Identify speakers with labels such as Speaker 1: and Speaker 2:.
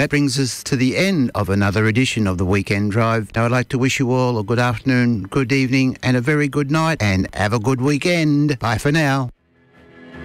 Speaker 1: that brings us to the end of another edition of the Weekend Drive. Now, I'd like to wish you all a good afternoon, good evening, and a very good night, and have a good weekend. Bye for now.